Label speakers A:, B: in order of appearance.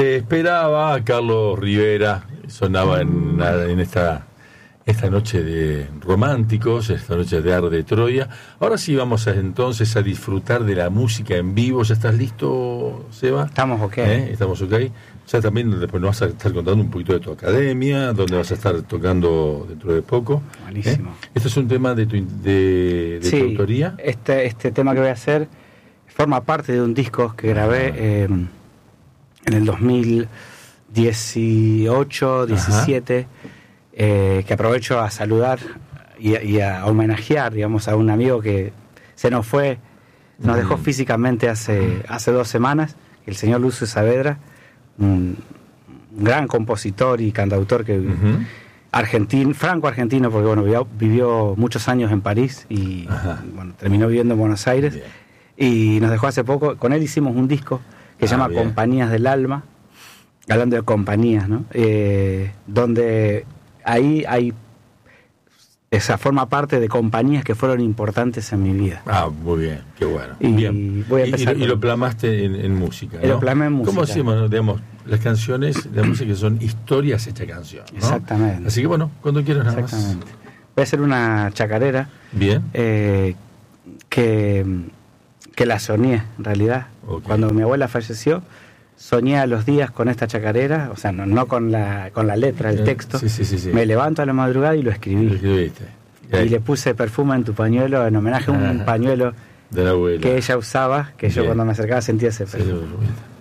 A: Se esperaba a Carlos Rivera, sonaba en esta noche de románticos, esta noche de Ar de Troya. Ahora sí vamos entonces a disfrutar de la música en vivo. ¿Ya estás listo, Seba?
B: Estamos ok.
A: Estamos ok. Ya también después nos vas a estar contando un poquito de tu academia, donde vas a estar tocando dentro de poco.
B: Buenísimo.
A: ¿Este es un tema de tu autoría?
B: Este tema que voy a hacer forma parte de un disco que grabé en el 2018, 17, que aprovecho a saludar y a homenajear, digamos, a un amigo que se nos fue, nos dejó físicamente hace 2 semanas, el señor Lucio Saavedra, un gran compositor y cantautor que franco-argentino, porque bueno, vivió muchos años en París y bueno, terminó viviendo en Buenos Aires. Bien. Y nos dejó hace poco. Con él hicimos un disco que se llama bien. Compañías del Alma, hablando de compañías, ¿no? Donde ahí hay esa forma parte de compañías que fueron importantes en mi vida.
A: Muy bien, qué bueno.
B: Y
A: bien.
B: Voy a empezar
A: y lo plasmaste en música, ¿no?
B: Lo plasmé en música.
A: ¿Cómo decimos, digamos, las canciones, la música son historias hechas canción, ¿no?
B: Exactamente.
A: Así que bueno, cuando quieras nada más.
B: Exactamente. Voy a hacer una chacarera.
A: Bien.
B: Que la soñé, en realidad. Okay. Cuando mi abuela falleció, soñé a los días con esta chacarera, o sea, no con la letra, el texto.
A: Sí.
B: Me levanto a la madrugada y lo escribí.
A: Lo escribiste.
B: Y le puse Perfume en tu pañuelo, en homenaje a un pañuelo
A: de la abuela
B: que ella usaba, que yo cuando me acercaba sentía ese perfume.
A: Sí,